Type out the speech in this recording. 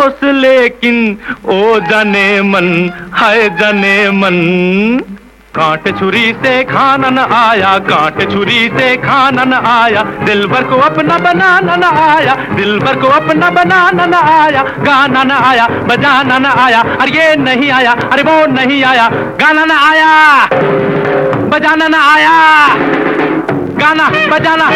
दोस्त लेकिन ओ जाने मन, हाय जाने मन। कांटे छुरी से खाना न आया, कांटे छुरी से खाना न आया, दिल भर को अपना बनाना न आया, दिल भर को अपना बनाना न आया, गाना न आया, बजाना न आया, अरे ये नहीं आया, अरे वो नहीं आया, गाना न आया, बजाना न आया, गाना बजाना